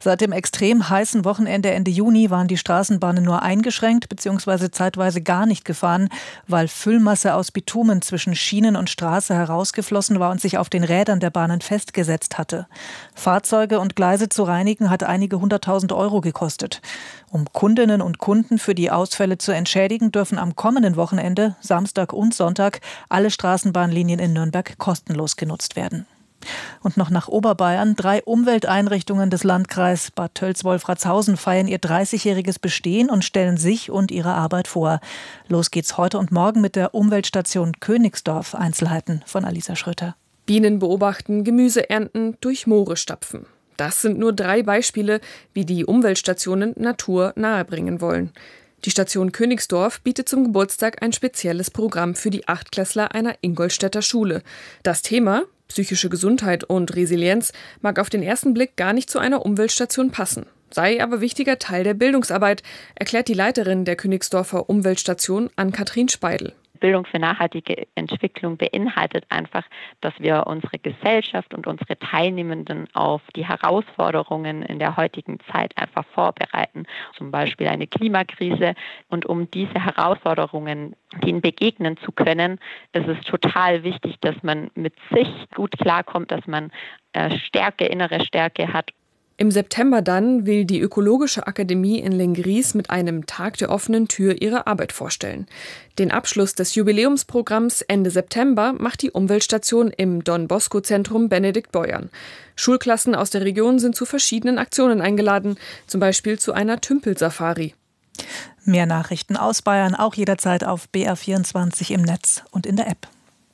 Seit dem extrem heißen Wochenende Ende Juni waren die Straßenbahnen nur eingeschränkt bzw. zeitweise gar nicht gefahren, weil Füllmasse aus Bitumen zwischen Schienen und Straße herausgeflossen war und sich auf den Rädern der Bahnen festgesetzt hatte. Fahrzeuge und Gleise zu reinigen hat einige 100.000 Euro gekostet. Um Kundinnen und Kunden für die Ausfälle zu entschädigen, dürfen am kommenden Wochenende, Samstag und Sonntag, alle Straßenbahnlinien in Nürnberg kostenlos genutzt werden. Und noch nach Oberbayern. 3 Umwelteinrichtungen des Landkreises Bad Tölz-Wolfratshausen feiern ihr 30-jähriges Bestehen und stellen sich und ihre Arbeit vor. Los geht's heute und morgen mit der Umweltstation Königsdorf. Einzelheiten von Alisa Schröter. Bienen beobachten, Gemüse ernten, durch Moore stapfen. Das sind nur 3 Beispiele, wie die Umweltstationen Natur nahebringen wollen. Die Station Königsdorf bietet zum Geburtstag ein spezielles Programm für die Achtklässler einer Ingolstädter Schule. Das Thema, psychische Gesundheit und Resilienz, mag auf den ersten Blick gar nicht zu einer Umweltstation passen, sei aber wichtiger Teil der Bildungsarbeit, erklärt die Leiterin der Königsdorfer Umweltstation Ann-Kathrin Speidel. Bildung für nachhaltige Entwicklung beinhaltet einfach, dass wir unsere Gesellschaft und unsere Teilnehmenden auf die Herausforderungen in der heutigen Zeit einfach vorbereiten. Zum Beispiel eine Klimakrise. Und um diese Herausforderungen denen begegnen zu können, ist es total wichtig, dass man mit sich gut klarkommt, dass man innere Stärke hat. Im September dann will die Ökologische Akademie in Lenggries mit einem Tag der offenen Tür ihre Arbeit vorstellen. Den Abschluss des Jubiläumsprogramms Ende September macht die Umweltstation im Don-Bosco-Zentrum Benedikt Beuern. Schulklassen aus der Region sind zu verschiedenen Aktionen eingeladen, zum Beispiel zu einer Tümpelsafari. Mehr Nachrichten aus Bayern auch jederzeit auf BR24 im Netz und in der App.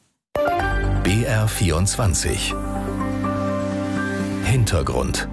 BR24 Hintergrund.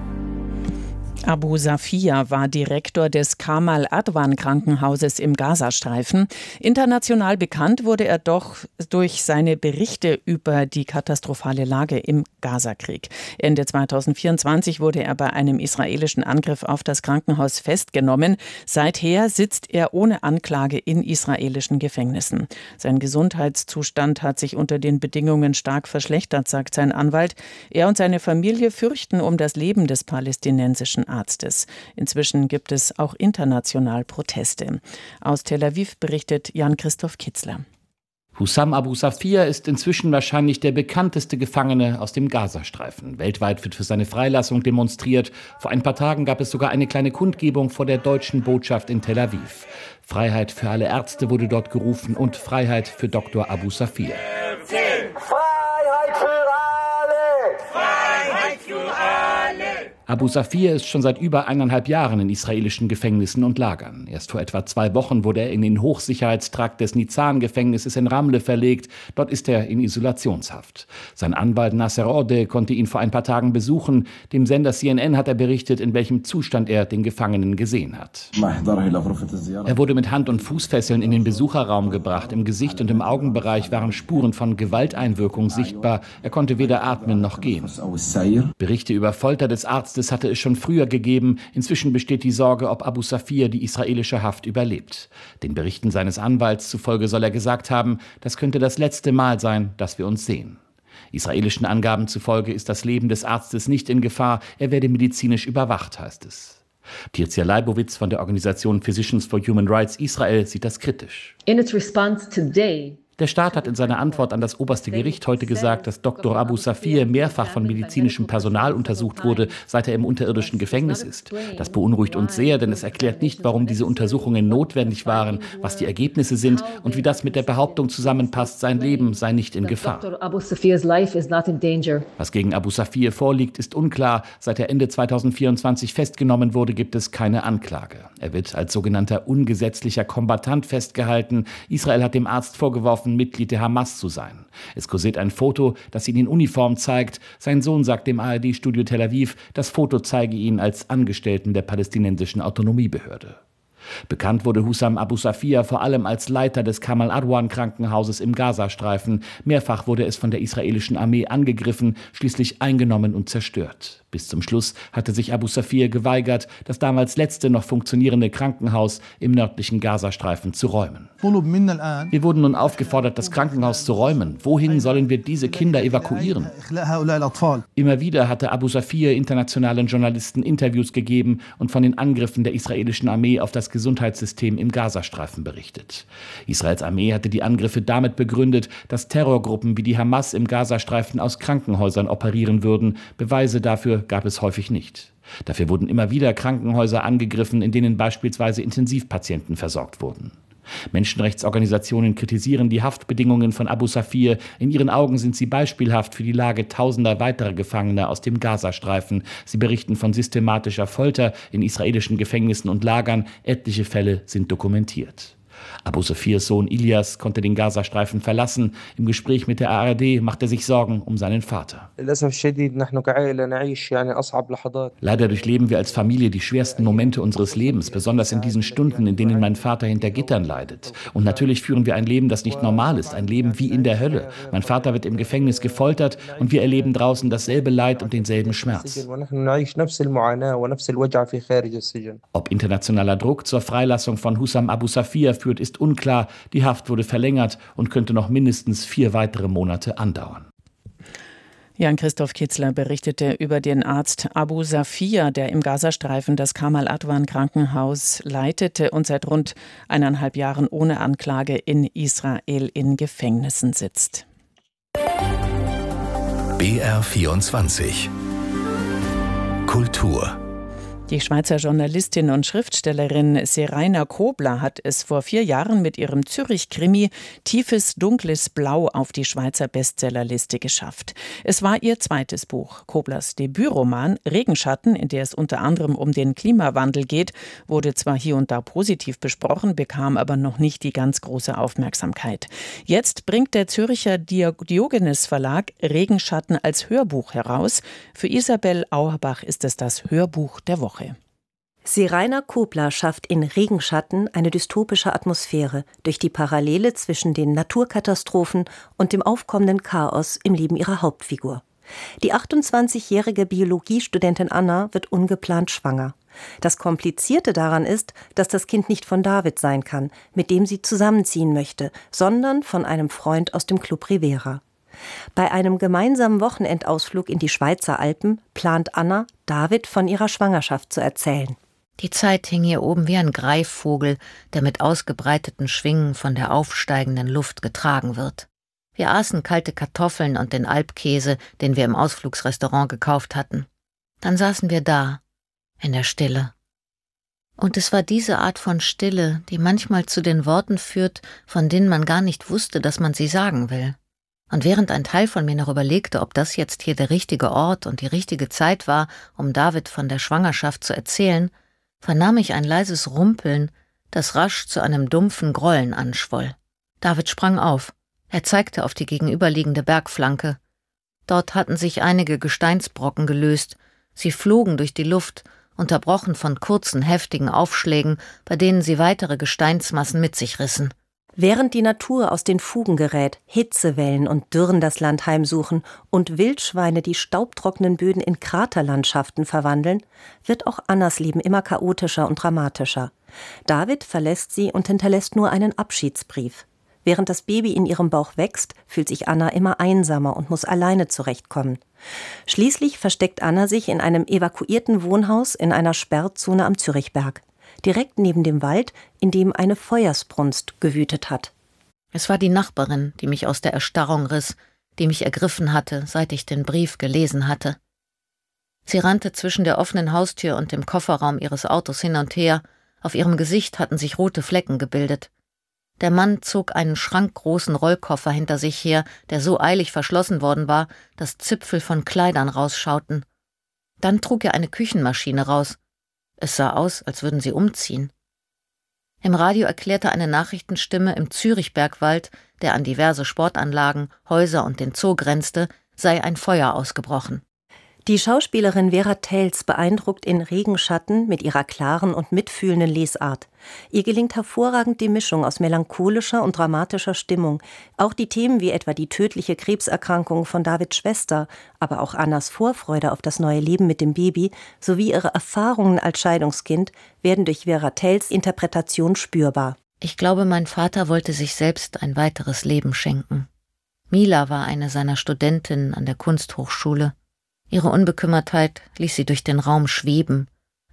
Abu Safia war Direktor des Kamal Adwan Krankenhauses im Gazastreifen. International bekannt wurde er doch durch seine Berichte über die katastrophale Lage im Gazakrieg. Ende 2024 wurde er bei einem israelischen Angriff auf das Krankenhaus festgenommen. Seither sitzt er ohne Anklage in israelischen Gefängnissen. Sein Gesundheitszustand hat sich unter den Bedingungen stark verschlechtert, sagt sein Anwalt. Er und seine Familie fürchten um das Leben des palästinensischen Arztes. Inzwischen gibt es auch international Proteste. Aus Tel Aviv berichtet Jan-Christoph Kitzler. Hussam Abu Safia ist inzwischen wahrscheinlich der bekannteste Gefangene aus dem Gazastreifen. Weltweit wird für seine Freilassung demonstriert. Vor ein paar Tagen gab es sogar eine kleine Kundgebung vor der deutschen Botschaft in Tel Aviv. Freiheit für alle Ärzte wurde dort gerufen und Freiheit für Dr. Abu Safia. Freiheit für alle! Freiheit für alle! Abu Safia ist schon seit über 1,5 Jahren in israelischen Gefängnissen und Lagern. Erst vor etwa 2 Wochen wurde er in den Hochsicherheitstrakt des Nizan-Gefängnisses in Ramle verlegt. Dort ist er in Isolationshaft. Sein Anwalt Nasser Orde konnte ihn vor ein paar Tagen besuchen. Dem Sender CNN hat er berichtet, in welchem Zustand er den Gefangenen gesehen hat. Er wurde mit Hand- und Fußfesseln in den Besucherraum gebracht. Im Gesicht und im Augenbereich waren Spuren von Gewalteinwirkung sichtbar. Er konnte weder atmen noch gehen. Berichte über Folter des Arztes hatte es schon früher gegeben. Inzwischen besteht die Sorge, ob Abu Safia die israelische Haft überlebt. Den Berichten seines Anwalts zufolge soll er gesagt haben, das könnte das letzte Mal sein, dass wir uns sehen. Israelischen Angaben zufolge ist das Leben des Arztes nicht in Gefahr. Er werde medizinisch überwacht, heißt es. Tirza Leibowitz von der Organisation Physicians for Human Rights Israel sieht das kritisch. In its response today, Der Staat hat in seiner Antwort an das oberste Gericht heute gesagt, dass Dr. Abu Safia mehrfach von medizinischem Personal untersucht wurde, seit er im unterirdischen Gefängnis ist. Das beunruhigt uns sehr, denn es erklärt nicht, warum diese Untersuchungen notwendig waren, was die Ergebnisse sind und wie das mit der Behauptung zusammenpasst, sein Leben sei nicht in Gefahr. Was gegen Abu Safia vorliegt, ist unklar. Seit er Ende 2024 festgenommen wurde, gibt es keine Anklage. Er wird als sogenannter ungesetzlicher Kombattant festgehalten. Israel hat dem Arzt vorgeworfen, Mitglied der Hamas zu sein. Es kursiert ein Foto, das ihn in Uniform zeigt. Sein Sohn sagt dem ARD-Studio Tel Aviv, das Foto zeige ihn als Angestellten der palästinensischen Autonomiebehörde. Bekannt wurde Hussam Abu Safia vor allem als Leiter des Kamal Adwan Krankenhauses im Gazastreifen. Mehrfach wurde es von der israelischen Armee angegriffen, schließlich eingenommen und zerstört. Bis zum Schluss hatte sich Abu Safia geweigert, das damals letzte noch funktionierende Krankenhaus im nördlichen Gazastreifen zu räumen. Wir wurden nun aufgefordert, das Krankenhaus zu räumen. Wohin sollen wir diese Kinder evakuieren? Immer wieder hatte Abu Safia internationalen Journalisten Interviews gegeben und von den Angriffen der israelischen Armee auf das Gesundheitssystem im Gazastreifen berichtet. Israels Armee hatte die Angriffe damit begründet, dass Terrorgruppen wie die Hamas im Gazastreifen aus Krankenhäusern operieren würden. Beweise dafür gab es häufig nicht. Dafür wurden immer wieder Krankenhäuser angegriffen, in denen beispielsweise Intensivpatienten versorgt wurden. Menschenrechtsorganisationen kritisieren die Haftbedingungen von Abu Safia. In ihren Augen sind sie beispielhaft für die Lage tausender weiterer Gefangener aus dem Gazastreifen. Sie berichten von systematischer Folter in israelischen Gefängnissen und Lagern. Etliche Fälle sind dokumentiert. Abu Safias Sohn Ilyas konnte den Gazastreifen verlassen. Im Gespräch mit der ARD macht er sich Sorgen um seinen Vater. Leider durchleben wir als Familie die schwersten Momente unseres Lebens, besonders in diesen Stunden, in denen mein Vater hinter Gittern leidet. Und natürlich führen wir ein Leben, das nicht normal ist, ein Leben wie in der Hölle. Mein Vater wird im Gefängnis gefoltert und wir erleben draußen dasselbe Leid und denselben Schmerz. Ob internationaler Druck zur Freilassung von Hussam Abu Safia führt, ist unklar. Die Haft wurde verlängert und könnte noch mindestens 4 weitere Monate andauern. Jan-Christoph Kitzler berichtete über den Arzt Abu Safia, der im Gazastreifen das Kamal Adwan Krankenhaus leitete und seit rund 1,5 Jahren ohne Anklage in Israel in Gefängnissen sitzt. BR24 Kultur. Die Schweizer Journalistin und Schriftstellerin Seraina Kobler hat es vor 4 Jahren mit ihrem Zürich-Krimi Tiefes, dunkles Blau auf die Schweizer Bestsellerliste geschafft. Es war ihr zweites Buch. Koblers Debütroman Regenschatten, in der es unter anderem um den Klimawandel geht, wurde zwar hier und da positiv besprochen, bekam aber noch nicht die ganz große Aufmerksamkeit. Jetzt bringt der Züricher Diogenes Verlag Regenschatten als Hörbuch heraus. Für Isabel Auerbach ist es das Hörbuch der Woche. Seraina Kobler schafft in Regenschatten eine dystopische Atmosphäre durch die Parallele zwischen den Naturkatastrophen und dem aufkommenden Chaos im Leben ihrer Hauptfigur. Die 28-jährige Biologiestudentin Anna wird ungeplant schwanger. Das Komplizierte daran ist, dass das Kind nicht von David sein kann, mit dem sie zusammenziehen möchte, sondern von einem Freund aus dem Club Rivera. Bei einem gemeinsamen Wochenendausflug in die Schweizer Alpen plant Anna, David von ihrer Schwangerschaft zu erzählen. Die Zeit hing hier oben wie ein Greifvogel, der mit ausgebreiteten Schwingen von der aufsteigenden Luft getragen wird. Wir aßen kalte Kartoffeln und den Alpkäse, den wir im Ausflugsrestaurant gekauft hatten. Dann saßen wir da, in der Stille. Und es war diese Art von Stille, die manchmal zu den Worten führt, von denen man gar nicht wusste, dass man sie sagen will. Und während ein Teil von mir noch überlegte, ob das jetzt hier der richtige Ort und die richtige Zeit war, um David von der Schwangerschaft zu erzählen, vernahm ich ein leises Rumpeln, das rasch zu einem dumpfen Grollen anschwoll. David sprang auf. Er zeigte auf die gegenüberliegende Bergflanke. Dort hatten sich einige Gesteinsbrocken gelöst. Sie flogen durch die Luft, unterbrochen von kurzen, heftigen Aufschlägen, bei denen sie weitere Gesteinsmassen mit sich rissen. Während die Natur aus den Fugen gerät, Hitzewellen und Dürren das Land heimsuchen und Wildschweine die staubtrockenen Böden in Kraterlandschaften verwandeln, wird auch Annas Leben immer chaotischer und dramatischer. David verlässt sie und hinterlässt nur einen Abschiedsbrief. Während das Baby in ihrem Bauch wächst, fühlt sich Anna immer einsamer und muss alleine zurechtkommen. Schließlich versteckt Anna sich in einem evakuierten Wohnhaus in einer Sperrzone am Zürichberg. Direkt neben dem Wald, in dem eine Feuersbrunst gewütet hat. Es war die Nachbarin, die mich aus der Erstarrung riss, die mich ergriffen hatte, seit ich den Brief gelesen hatte. Sie rannte zwischen der offenen Haustür und dem Kofferraum ihres Autos hin und her. Auf ihrem Gesicht hatten sich rote Flecken gebildet. Der Mann zog einen schrankgroßen Rollkoffer hinter sich her, der so eilig verschlossen worden war, dass Zipfel von Kleidern rausschauten. Dann trug er eine Küchenmaschine raus. Es sah aus, als würden sie umziehen. Im Radio erklärte eine Nachrichtenstimme im Zürichbergwald, der an diverse Sportanlagen, Häuser und den Zoo grenzte, sei ein Feuer ausgebrochen. Die Schauspielerin Vera Tells beeindruckt in Regenschatten mit ihrer klaren und mitfühlenden Lesart. Ihr gelingt hervorragend die Mischung aus melancholischer und dramatischer Stimmung. Auch die Themen wie etwa die tödliche Krebserkrankung von Davids Schwester, aber auch Annas Vorfreude auf das neue Leben mit dem Baby sowie ihre Erfahrungen als Scheidungskind werden durch Vera Tells Interpretation spürbar. Ich glaube, mein Vater wollte sich selbst ein weiteres Leben schenken. Mila war eine seiner Studentinnen an der Kunsthochschule. Ihre Unbekümmertheit ließ sie durch den Raum schweben,